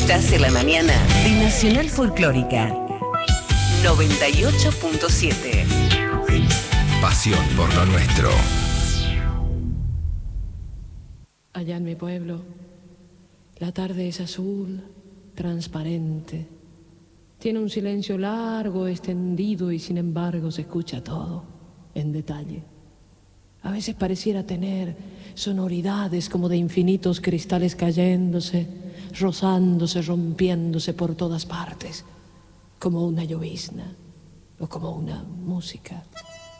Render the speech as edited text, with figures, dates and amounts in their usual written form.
Estás en la mañana de Nacional Folclórica 98.7. Pasión por lo nuestro. Allá en mi pueblo, la tarde es azul, transparente. Tiene un silencio largo, extendido y sin embargo se escucha todo en detalle. A veces pareciera tener sonoridades como de infinitos cristales cayéndose, rozándose, rompiéndose por todas partes, como una llovizna o como una música.